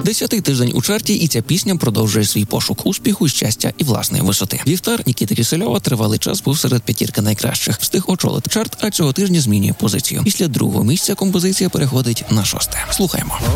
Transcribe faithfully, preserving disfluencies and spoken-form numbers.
Десятий тиждень у чарті, і ця пісня продовжує свій пошук успіху, щастя і власної висоти. Вівтар Нікіти Кисельова тривалий час був серед п'ятірки найкращих. Встиг очолити чарт, а цього тижня змінює позицію. Після другого місця композиція переходить на шосте. Слухаємо.